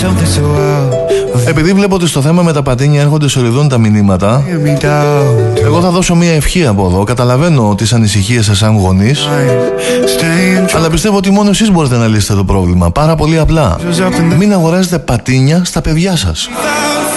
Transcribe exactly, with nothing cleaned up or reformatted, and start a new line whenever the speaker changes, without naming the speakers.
Επειδή βλέπω ότι στο θέμα με τα πατίνια έρχονται σοριδών τα μηνύματα, εγώ θα δώσω μια ευχή από εδώ. Καταλαβαίνω τις ανησυχίες σας σαν γονείς, αλλά πιστεύω ότι μόνο εσείς μπορείτε να λύσετε το πρόβλημα. Πάρα πολύ απλά. Μην αγοράζετε πατίνια στα παιδιά σας.